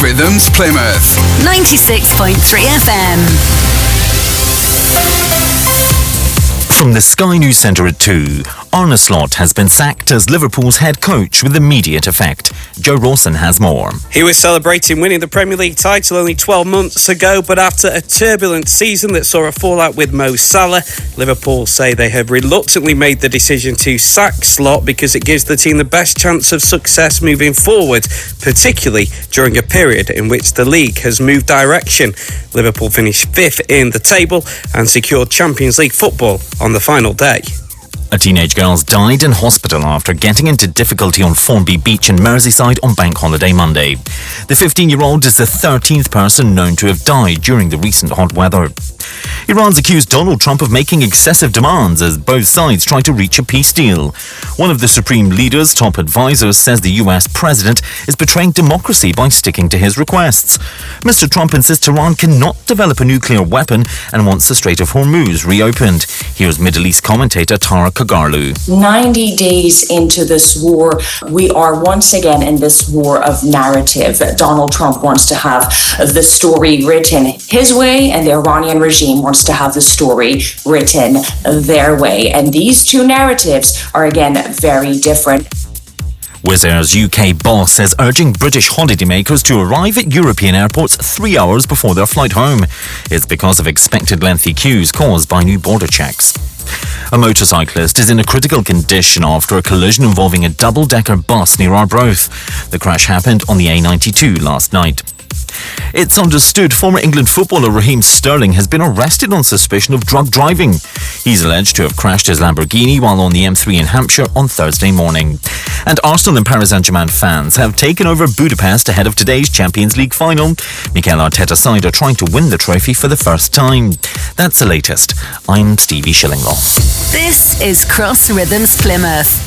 Rhythms Plymouth 96.3 FM. From the Sky News Centre at 2, Arne Slot has been sacked as Liverpool's head coach with immediate effect. Joe Rawson has more. He was celebrating winning the Premier League title only 12 months ago, but after a turbulent season that saw a fallout with Mo Salah, Liverpool say they have reluctantly made the decision to sack Slot because it gives the team the best chance of success moving forward, particularly during a period in which the league has moved direction. Liverpool finished 5th in the table and secured Champions League football on the final day. A teenage girl died in hospital after getting into difficulty on Formby Beach in Merseyside on Bank Holiday Monday. The 15-year-old is the 13th person known to have died during the recent hot weather. Iran's accused Donald Trump of making excessive demands as both sides try to reach a peace deal. One of the Supreme Leader's top advisors says the US president is betraying democracy by sticking to his requests. Mr. Trump insists Iran cannot develop a nuclear weapon and wants the Strait of Hormuz reopened. Here's Middle East commentator Tara Kagarlu. 90 days into this war, we are once again in this war of narrative. Donald Trump wants to have the story written his way, and the Iranian regime wants to have the story written their way. And these two narratives are again very different. Wizz Air's UK boss says urging British holidaymakers to arrive at European airports 3 hours before their flight home. It's because of expected lengthy queues caused by new border checks. A motorcyclist is in a critical condition after a collision involving a double-decker bus near Arbroath. The crash happened on the A92 last night. It's understood former England footballer Raheem Sterling has been arrested on suspicion of drug driving. He's alleged to have crashed his Lamborghini while on the M3 in Hampshire on Thursday morning. And Arsenal and Paris Saint-Germain fans have taken over Budapest ahead of today's Champions League final. Mikel Arteta's side are trying to win the trophy for the first time. That's the latest. I'm Stevie Shillinglaw. This is Cross Rhythms Plymouth.